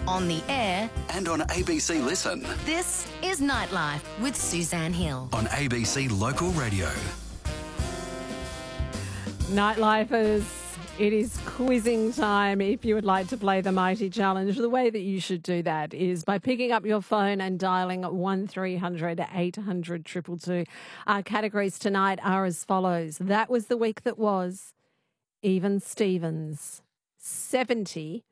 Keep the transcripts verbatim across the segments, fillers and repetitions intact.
on the air, and on A B C Listen. This is Nightlife with Suzanne Hill. On A B C Local Radio. Nightlifers, it is quizzing time. If you would like to play the Mighty Challenge, the way that you should do that is by picking up your phone and dialing one three hundred eight hundred two two two. Our categories tonight are as follows. That was the week that was. Even Stevens, seventy,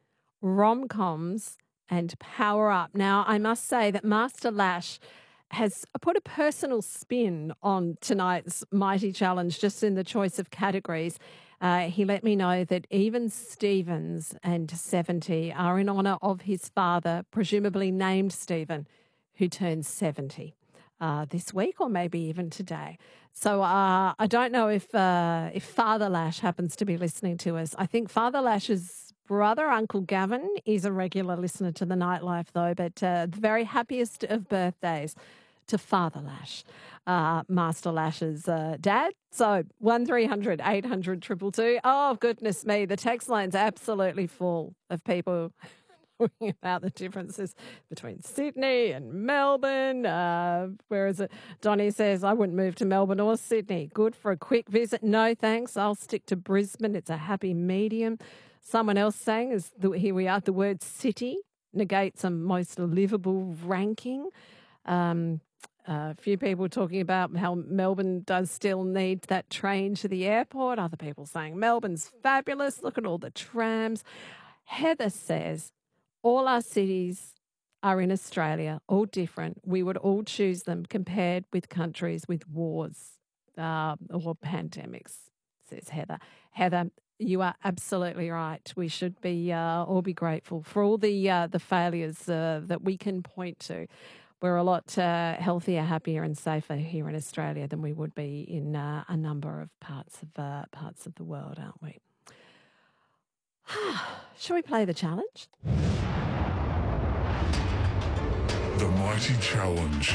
rom-coms and Power Up. Now, I must say that Master Lash has put a personal spin on tonight's Mighty Challenge just in the choice of categories. Uh, he let me know that Even Stevens and seventy are in honour of his father, presumably named Stephen, who turns seventy uh, this week or maybe even today. So uh, I don't know if uh, if Father Lash happens to be listening to us. I think Father Lash's brother, Uncle Gavin, is a regular listener to the Nightlife, though, but uh, the very happiest of birthdays to Father Lash, uh, Master Lash's uh, dad. So one three hundred eight hundred two two two. Oh, goodness me, the text line's absolutely full of people talking about the differences between Sydney and Melbourne. Uh, whereas Donnie says, I wouldn't move to Melbourne or Sydney. Good for a quick visit. No, thanks. I'll stick to Brisbane. It's a happy medium. Someone else saying, is the, here we are, the word city negates a most livable ranking. Um, a few people talking about how Melbourne does still need that train to the airport. Other people saying Melbourne's fabulous. Look at all the trams. Heather says, all our cities are in Australia, all different. We would all choose them compared with countries with wars uh, or pandemics, says Heather. Heather, you are absolutely right. We should be uh, all be grateful for all the uh, the failures uh, that we can point to. We're a lot uh, healthier, happier, and safer here in Australia than we would be in uh, a number of parts of uh, parts of the world, aren't we? Shall we play the challenge? The Mighty Challenge.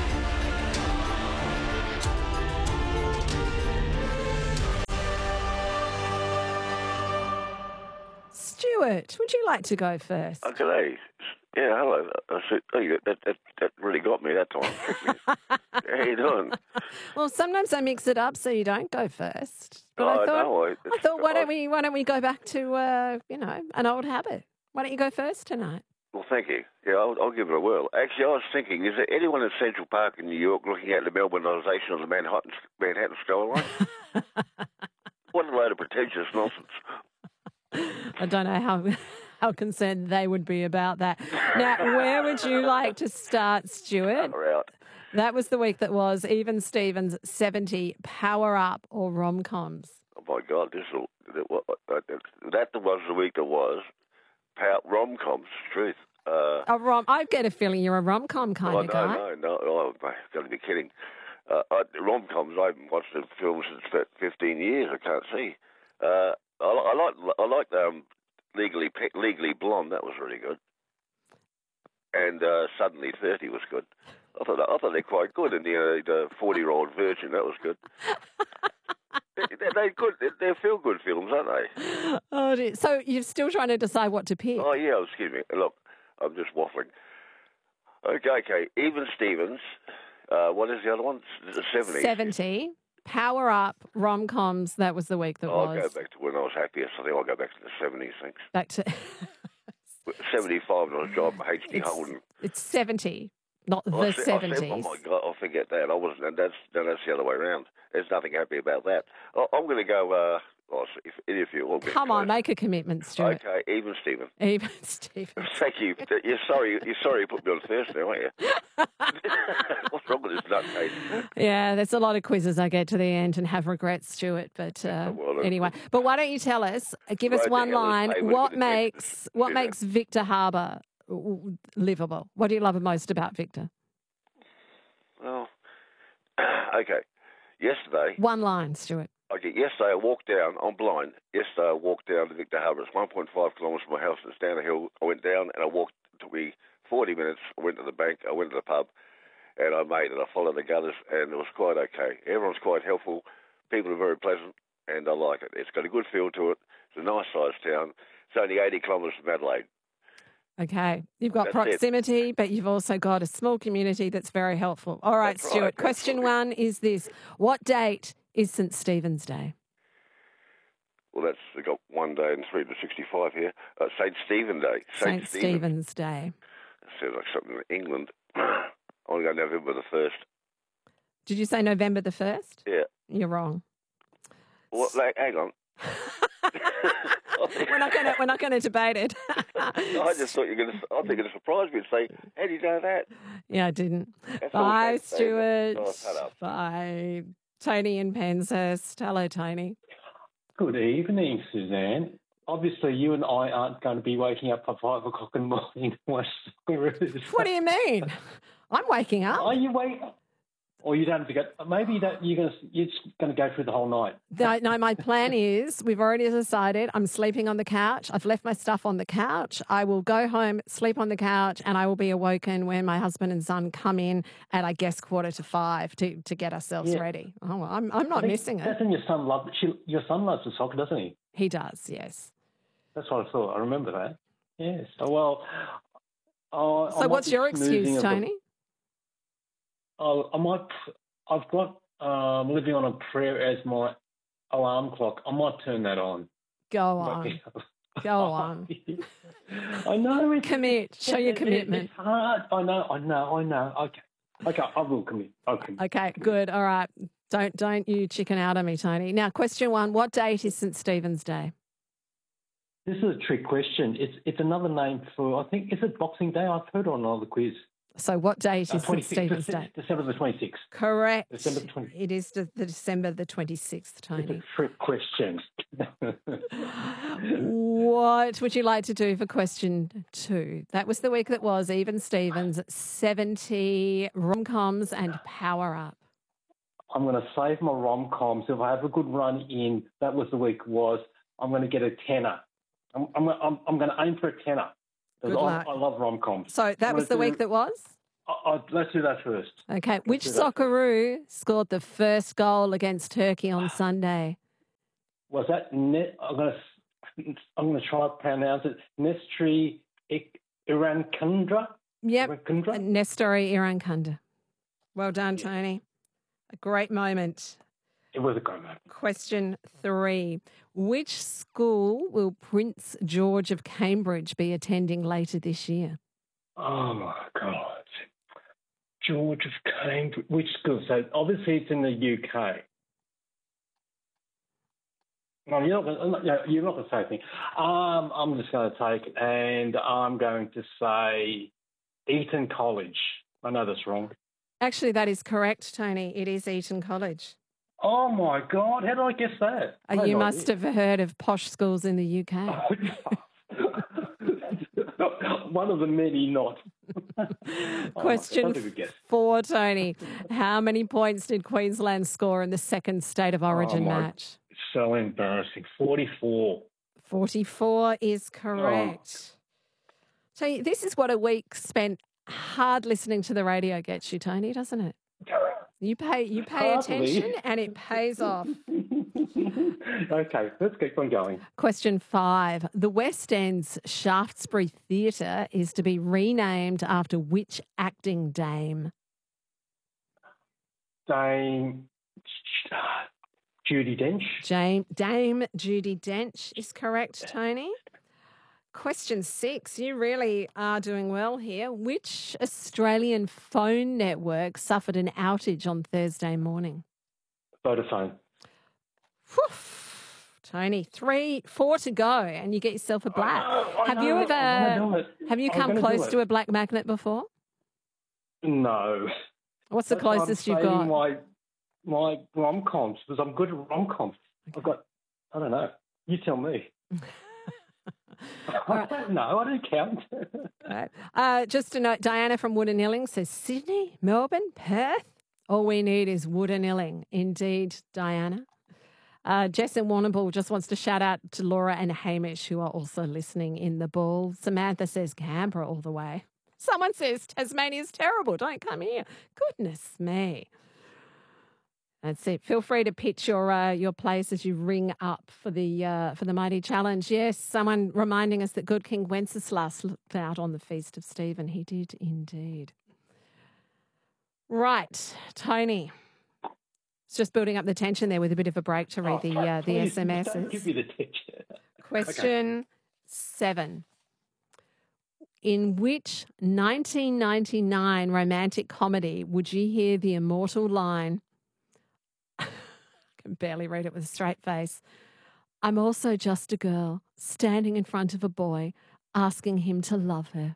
Stuart, would you like to go first? Oh, g'day. Yeah, hello. I said, oh, yeah, that, that, that really got me that time. How you doing? Well, sometimes I mix it up so you don't go first. But oh, I thought, no, I, I thought, why don't we, why don't we go back to, uh, you know, an old habit? Why don't you go first tonight? Well, thank you. Yeah, I'll, I'll give it a whirl. Actually, I was thinking, is there anyone in Central Park in New York looking at the Melbourneisation of the Manhattan, Manhattan skyline? What a load of pretentious nonsense. I don't know how how concerned they would be about that. Now, where would you like to start, Stuart? Out. That was the week that was. Even Stevens, seventy, Power Up or rom-coms? Oh, my God, this will, that, that was the week that was. Pow, rom-coms, truth. Uh, a rom- I get a feeling you're a rom-com kind oh, of no, guy. No, no, no, I've got to be kidding. Uh, I, rom-coms, I haven't watched the film since fifteen years, I can't see. Uh, I, I like I like um, Legally Legally Blonde. That was really good. And uh, Suddenly thirty was good. I thought I thought they're quite good. And the uh, the forty-year-old virgin, that was good. they, they're good. They're feel-good films, aren't they? Oh, dear. So you're still trying to decide what to pick? Oh yeah. Excuse me. Look, I'm just waffling. Okay, okay. Even Stevens. Uh, what is the other one? The seventy. Seventy. Power Up, rom-coms, that was the week that I'll was. I'll go back to when I was happiest. I think I'll go back to the seventies, thanks. Back to... seventy-five, I was job H D Holden. It's seventy, not oh, the se- seventies. Oh, my God, I'll forget that. I wasn't, and that's, no, that's the other way around. There's nothing happy about that. I, I'm going to go, uh, oh, if, if you will. Come on, make a commitment, Stuart. Okay, Even Stephen. Even Stephen. Thank you. You're sorry, you're sorry you put me on first now, aren't you? What's wrong with this nutcase? Yeah, there's a lot of quizzes I get to the end and have regrets, Stuart. But uh, well, anyway, but why don't you tell us, give us one line, what makes what makes Victor Harbour livable? What do you love most about Victor? Well, okay. Yesterday... One line, Stuart. Okay, yesterday I walked down, I'm blind, yesterday I walked down to Victor Harbour. It's one point five kilometres from my house, it's down a hill. I went down and I walked, it took me forty minutes, I went to the bank, I went to the pub, and I made it. I followed the gutters, and it was quite okay. Everyone's quite helpful, people are very pleasant, and I like it. It's got a good feel to it. It's a nice sized town. It's only eighty kilometres from Adelaide. Okay. You've got That's proximity, but you've also got a small community that's very helpful. All right, That's Stuart. right, Question absolutely. one is this. What date is Saint Stephen's Day? Well, that's we got one day and three to sixty-five here. Uh, Saint Stephen Day. Saint Stephen's Day. Sounds like something in England. I want to go November the first. Did you say November the first? Yeah. You're wrong. What? Like, hang on. we're not going to we're not going to debate it. I just thought you were going to. I think you're going to surprise me and say, "How do you know that?" Yeah, I didn't. That's all Bye, I'm saying. Stuart. Oh, shut up. Bye, Tony in Penshurst. Hello, Tony. Good evening, Suzanne. Obviously, you and I aren't going to be waking up at five o'clock in the morning to watch Socceroos. What do you mean? I'm waking up. Are you wake? Or you don't have to go. Maybe you don't, you're going to you're just going to go through the whole night. No, no, my plan is we've already decided I'm sleeping on the couch. I've left my stuff on the couch. I will go home, sleep on the couch, and I will be awoken when my husband and son come in at, I guess, quarter to five to, to get ourselves Yeah. ready. Oh, well, I'm, I'm not I think missing it. Doesn't your son love? She, your son loves the soccer, doesn't he? He does, yes. That's what I thought. I remember that. Yes. Oh, well. Uh, I So might what's be your snoozing excuse, a bit. Tony? Oh, I might. I've got um, living on a prayer as my alarm clock. I might turn that on. Go on. Go on. I know. It's, Commit. Show your it- it- commitment. It's hard. I know. I know. I know. Okay. Okay. I will commit. I'll commit. Okay, good. All right. Don't don't you chicken out on me, Tony. Now, question one. What date is Saint Stephen's Day? This is a trick question. It's it's another name for. I think is it Boxing Day? I've heard on another quiz. So what date Uh, is Saint 26th, Stephen's Day? December the twenty-sixth. Correct. December the twenty- It is the, the December the twenty-sixth, It's Tony. a trick question. What would you like to do for question two? That was the week that was. Even Stevens, seventy rom-coms and power up. I'm going to save my rom-coms. If I have a good run in, that was the week was, I'm going to get a tenner. I'm, I'm, I'm, I'm going to aim for a tenner. 'Cause Good I, luck. I love rom-coms. So that I'm was the gonna week do- that was? I, I, let's do that first. Okay. Which do that. Socceroo scored the first goal against Turkey on Sunday? Was that net? I'm going to, I'm going to try to pronounce it. Nestri Irankundra? Yep. Irankundra? Nestori Irankunda. Well done, Tony. A great moment. It was a great moment. Question three. Which school will Prince George of Cambridge be attending later this year? Oh, my God. George of Cambridge. Which school? So obviously it's in the U K. No, you're not going to, you're not going to say anything. Um, I'm just going to take it, and I'm going to say Eton College. I know that's wrong. Actually, that is correct, Tony. It is Eton College. Oh, my God. How did I guess that? I Uh, had you no must idea. have heard of posh schools in the U K. One of the many not. Oh, Question that's a good guess. four, Tony. How many points did Queensland score in the second State of Origin Oh, my- match? So embarrassing. forty-four. forty-four is correct. So this is what a week spent hard listening to the radio gets you, Tony, doesn't it? You pay you pay Hardly. attention and it pays off. Okay, let's keep on going. Question five. The West End's Shaftesbury Theatre is to be renamed after which acting dame? Dame Judy Dench. Dame, Dame Judy Dench is correct, Tony. Question six. You really are doing well here. Which Australian phone network suffered an outage on Thursday morning? Vodafone. Whew. Tony, three, four to go, and you get yourself a black. I have know, you I'm ever gonna do it. have you I'm come gonna do close it. to a black magnet before? No. What's the That's why I'm closest you've saving got? My, my rom-coms, because I'm good at rom-coms. I've got, I don't know. You tell me. I don't know. I don't count. Right. Uh, just a note, Diana from Woodanilling says Sydney, Melbourne, Perth. All we need is Woodanilling. Indeed, Diana. Uh, Jess in Warrnambool just wants to shout out to Laura and Hamish, who are also listening in the ball. Samantha says Canberra all the way. Someone says Tasmania's terrible. Don't come here. Goodness me. That's it. Feel free to pitch your uh, your place as you ring up for the uh, for the Mighty Challenge. Yes, someone reminding us that good King Wenceslas looked out on the feast of Stephen. He did indeed. Right, Tony. It's just building up the tension there with a bit of a break to read Oh, the uh, the please, S M Ses. Don't give me the tension. Question seven. In which nineteen ninety-nine romantic comedy would you hear the immortal line, I can barely read it with a straight face, I'm also just a girl standing in front of a boy asking him to love her?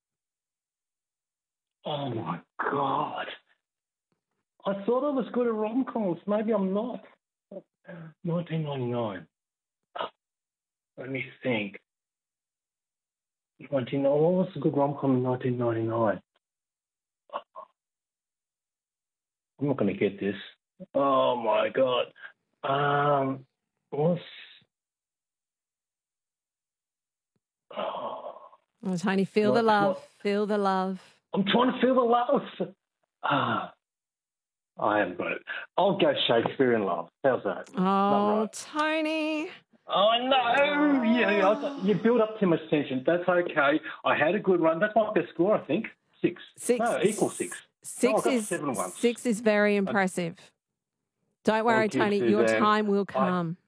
Oh, my God. I thought I was good at rom-coms. Maybe I'm not. nineteen ninety-nine. Let me think. nineteen, what was a good rom-com in nineteen ninety-nine? I'm not going to get this. Oh, my God. Um, what's... Oh, Oh, Tony, feel the What- love. what- Feel the love. I'm trying to feel the love. Ah, I haven't got it. I'll go Shakespearean Love. How's that? Oh, right. Tony. Oh, no. Yeah, yeah, I- you build up too much tension. That's okay. I had a good run. That's my best score, I think. Six. Six. No, equal six. Six No, I got is seven once. six is very impressive. Don't worry, Thank you, Tony. Your Suzanne. time will come.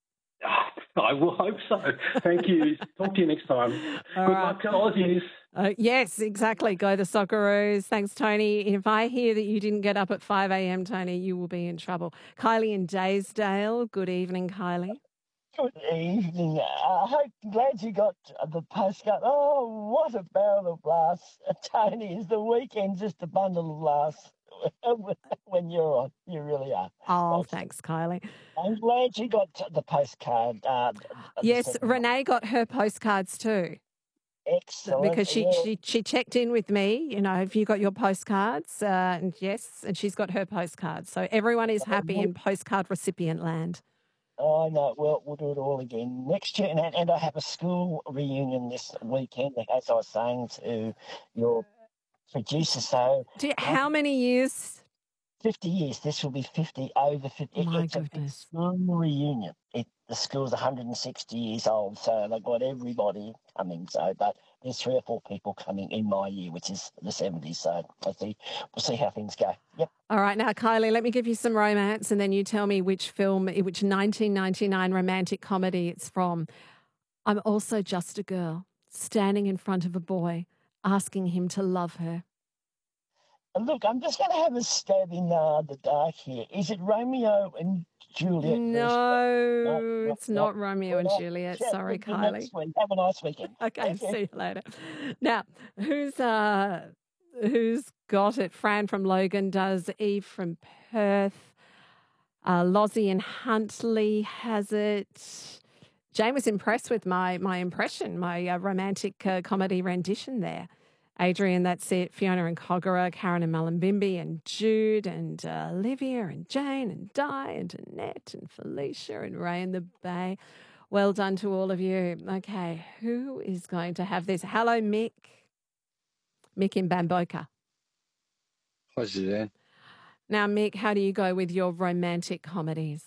I will hope so. Thank you. Talk to you next time. All Good right. luck to Aussies. Uh, yes, exactly. Go the Socceroos. Thanks, Tony. If I hear that you didn't get up at five a.m., Tony, you will be in trouble. Kylie in Daysdale. Good evening, Kylie. Good evening. I hope glad you got the postcard. Oh, what a barrel of laughs, Tony! Is the weekend just a bundle of laughs when you're on? You really are. Oh, Thanks. thanks, Kylie. I'm glad you got the postcard. Uh, the Yes, second one. Renee got her postcards too. Excellent. Because she, Yeah. she she checked in with me, you know, have you got your postcards? Uh, and yes, and she's got her postcards. So everyone is happy in postcard recipient land. Oh, no, well, we'll do it all again next year. And, and I have a school reunion this weekend, as I was saying to your producer. So Do you, how many years? fifty years. This will be fifty, over fifty. My it's a big goodness. school reunion. It, the school's one hundred sixty years old, so they've got everybody coming. So, but there's three or four people coming in my year, which is the seventies. So we'll see, we'll see how things go. Yep. All right, now, Kylie, let me give you some romance and then you tell me which film, which nineteen ninety-nine romantic comedy it's from. I'm also just a girl standing in front of a boy asking him to love her. Look, I'm just going to have a stab in uh, the dark here. Is it Romeo and Juliet? No, No, it's no, not Romeo and Well, Juliet. chat Sorry, with you Kylie. next week. Have a nice weekend. Okay, Thank you. see you later. Now, who's uh, who's got it? Fran from Logan does. Eve from Perth. Uh, Lozzie and Huntley has it. Jane was impressed with my my impression, my uh, romantic uh, comedy rendition there. Adrian, that's it. Fiona and Kogarah, Karen and Mullumbimby, and Jude and uh, Olivia and Jane and Di and Annette and Felicia and Ray in the Bay. Well done to all of you. Okay, who is going to have this? Hello, Mick. Mick in Bamboka. Hi, Suzanne. Now, Mick, how do you go with your romantic comedies?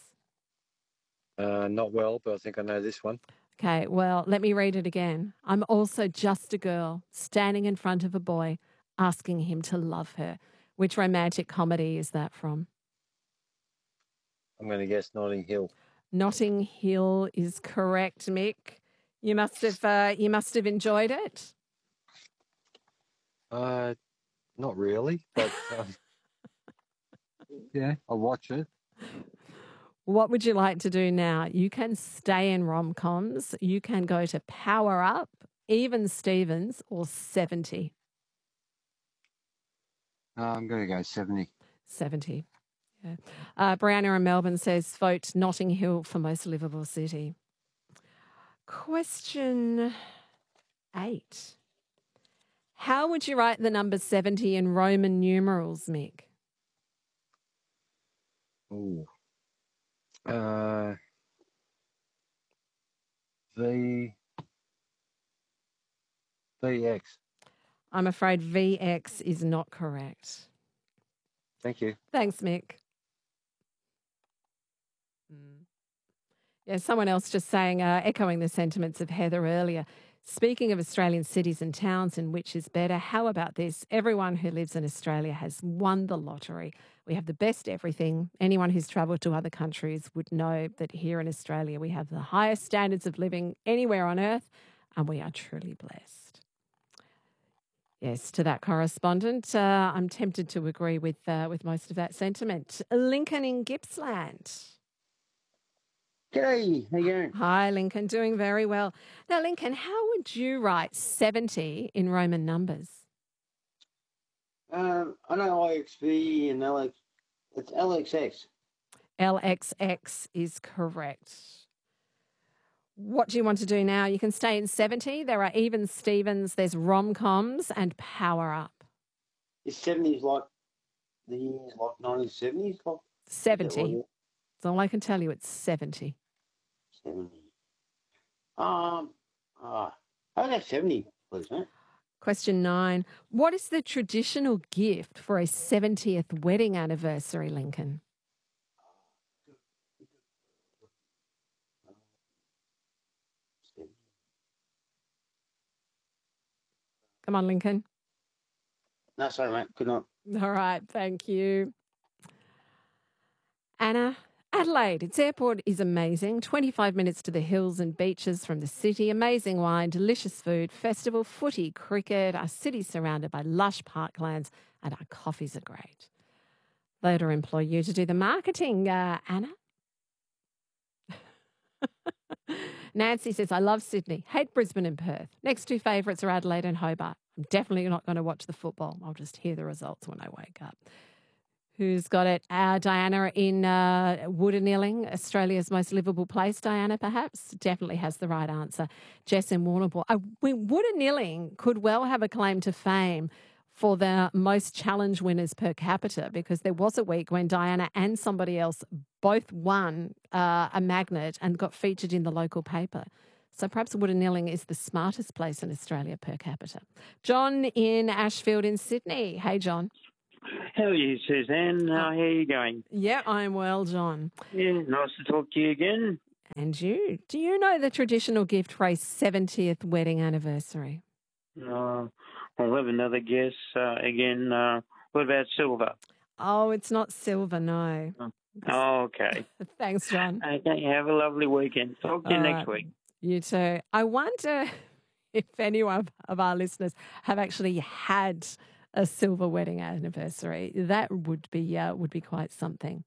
Uh, not well, but I think I know this one. Okay, well, let me read it again. I'm also just a girl standing in front of a boy asking him to love her. Which romantic comedy is that from? I'm going to guess Notting Hill. Notting Hill is correct, Mick. You must have uh, you must have enjoyed it. Uh, not really, but um, yeah, I'll watch it. What would you like to do now? You can stay in rom-coms. You can go to Power Up, Even Stevens, or seventy. Uh, I'm going to go seventy. seventy. Yeah. Uh, Brianna in Melbourne says, vote Notting Hill for most livable city. Question eight. How would you write the number seventy in Roman numerals, Mick? Ooh. Uh, V. V X. I'm afraid V X is not correct. Thank you. Thanks, Mick. Yeah, someone else just saying, uh, echoing the sentiments of Heather earlier. Speaking of Australian cities and towns and which is better, how about this? Everyone who lives in Australia has won the lottery. We have the best everything. Anyone who's travelled to other countries would know that here in Australia we have the highest standards of living anywhere on earth, and we are truly blessed. Yes, to that correspondent, uh, I'm tempted to agree with uh, with most of that sentiment. Lincoln in Gippsland. G'day, how you going? Hi, Lincoln. Doing very well. Now, Lincoln, how would you write seventy in Roman numbers? Um, I know I X V and L X. It's L X X. L X X is correct. What do you want to do now? You can stay in seventy. There are even Stevens, there's rom-coms and Power Up. Is seventies like the years like nineteen seventies? Like, seventy. That's all I can tell you. It's seventy. seventy. Um, uh, I got seventy, please, mate. Question nine. What is the traditional gift for a seventieth wedding anniversary, Lincoln? Come on, Lincoln. No, sorry, mate. Good night. All right. Thank you. Anna, Adelaide, its airport is amazing. twenty-five minutes to the hills and beaches from the city. Amazing wine, delicious food, festival, footy, cricket. Our city's surrounded by lush parklands and our coffees are great. Later employ you to do the marketing, uh, Anna. Nancy says, I love Sydney, hate Brisbane and Perth. Next two favourites are Adelaide and Hobart. I'm definitely not going to watch the football. I'll just hear the results when I wake up. Who's got it? Uh, Diana in uh, Woodanilling, Australia's most livable place. Diana, perhaps? Definitely has the right answer. Jess in Warrnambool. Uh, Woodanilling could well have a claim to fame for the most challenge winners per capita, because there was a week when Diana and somebody else both won uh, a magnet and got featured in the local paper. So perhaps Woodanilling is the smartest place in Australia per capita. John in Ashfield in Sydney. Hey, John. How are you, Suzanne? Uh, how are you going? Yeah, I'm well, John. Yeah, nice to talk to you again. And you. Do you know the traditional gift for a seventieth wedding anniversary? Uh, I'll have another guess. Uh, again, uh, what about silver? Oh, it's not silver, no. Oh, okay. Thanks, John. Okay, have a lovely weekend. Talk to you All next right. week. You too. I wonder if anyone of our listeners have actually had a silver wedding anniversary. That would be uh, would be quite something.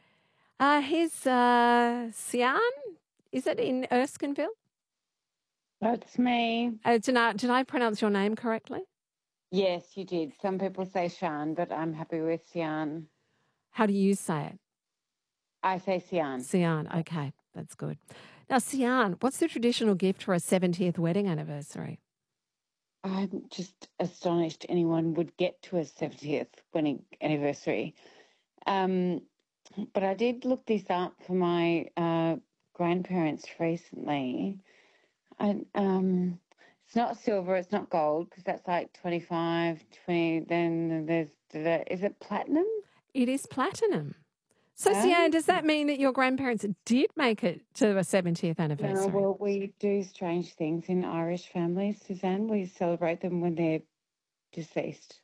Uh, here's uh, Sian. Is it in Erskineville? That's me. Uh, did, I, did I pronounce your name correctly? Yes, you did. Some people say Shan, but I'm happy with Sian. How do you say it? I say Sian. Sian. Okay, that's good. Now, Sian, what's the traditional gift for a seventieth wedding anniversary? I'm just astonished anyone would get to a seventieth wedding anniversary. Um, but I did look this up for my uh, grandparents recently. And um, it's not silver, it's not gold, because that's like twenty-five, twenty. Then there's, is it platinum? It is platinum. So, Yeah. Sian, does that mean that your grandparents did make it to a seventieth No, anniversary? well, we do strange things in Irish families, Suzanne. We celebrate them when they're deceased.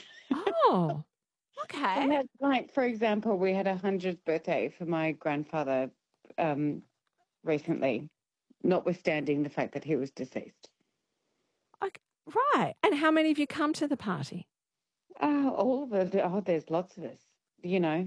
Oh, okay. And that's like, for example, we had a hundredth birthday for my grandfather um, recently, notwithstanding the fact that he was deceased. Okay. Right. And how many of you come to the party? Oh, all of it. Oh, there's lots of us, you know.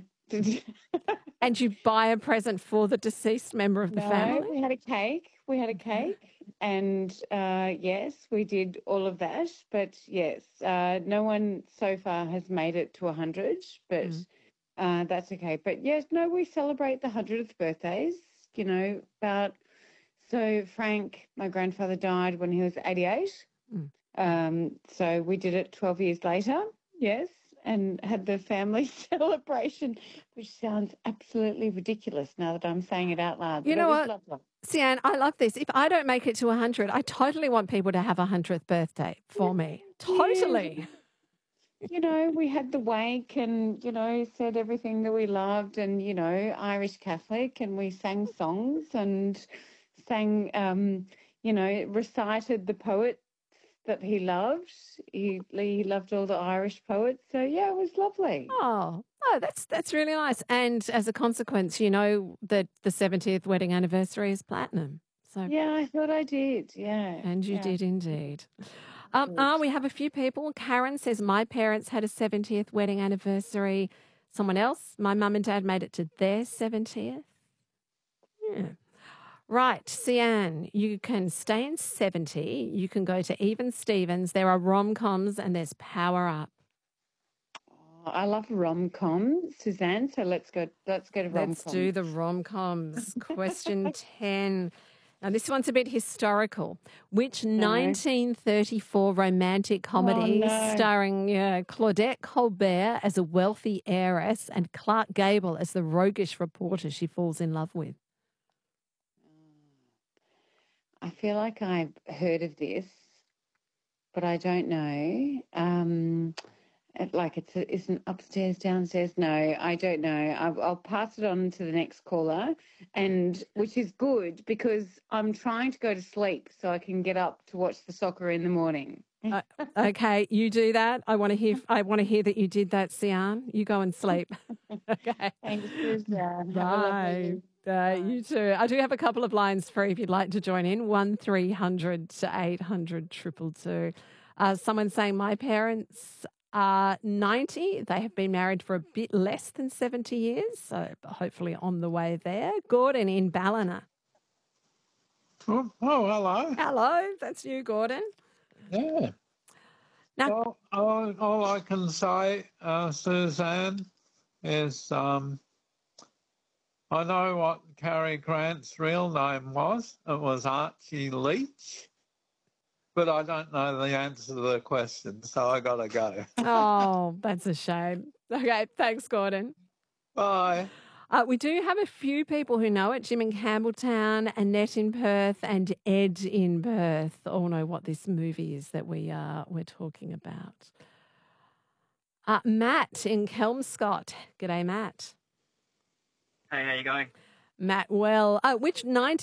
And you buy a present for the deceased member of the No, family? we had a cake. We had a cake. And uh, yes, we did all of that. But yes, uh, no one so far has made it to one hundred, but Mm. uh, that's okay. But yes, no, we celebrate the one hundredth birthdays, you know, about, so Frank, my grandfather, died when he was eighty-eight. Mm. Um, so we did it twelve years later, yes, and had the family celebration, which sounds absolutely ridiculous now that I'm saying it out loud. You but know it was what? lovely. Sian, I love this. If I don't make it to one hundred, I totally want people to have a hundredth birthday for me. Totally. you know, we had the wake and, you know, said everything that we loved and, you know, Irish Catholic, and we sang songs and sang, um, you know, recited the poets that he loved. He, he loved all the Irish poets. So, yeah, it was lovely. Oh, oh, that's that's really nice. And as a consequence, you know that the seventieth wedding anniversary is platinum. So Yeah, I thought I did. Yeah. And you yeah. did indeed. Um, Good. ah, we have a few people. Karen says, my parents had a seventieth wedding anniversary. Someone else, my mum and dad made it to their seventieth. Yeah. Right, Sian, you can stay in seventy. You can go to Even Stevens. There are rom-coms and there's Power Up. Oh, I love rom-com, Suzanne. So let's go. Let's go to rom-com. Let's do the rom-coms. Question ten. Now, this one's a bit historical. Which nineteen thirty-four romantic comedy Oh, no. starring uh, Claudette Colbert as a wealthy heiress and Clark Gable as the roguish reporter she falls in love with? I feel like I've heard of this, but I don't know. Um, it- like it's a, isn't upstairs, downstairs. No, I don't know. I'll, I'll pass it on to the next caller, and which is good because I'm trying to go to sleep so I can get up to watch the soccer in the morning. Uh, okay, you do that. I want to hear. I want to hear that you did that, Sian. You go and sleep. Okay. Thanks, Suzanne. Have a Bye. lovely- Uh, you too. I do have a couple of lines free if you'd like to join in. One three hundred to eight hundred triple two. Uh, someone saying my parents are ninety. They have been married for a bit less than seventy years, so hopefully on the way there. Gordon in Ballina. Oh, oh, hello. Hello, that's you, Gordon. Yeah. Now, Well, all, all I can say, uh, Suzanne, is um, I know what Cary Grant's real name was. It was Archie Leach. But I don't know the answer to the question, so I got to go. Oh, that's a shame. Okay, thanks, Gordon. Bye. Uh, we do have a few people who know it. Jim in Campbelltown, Annette in Perth, and Ed in Perth all know what this movie is that we uh, we're talking about. Uh, Matt in Kelmscott. G'day, Matt. Hey, how you going? Matt, well, uh, which nineteen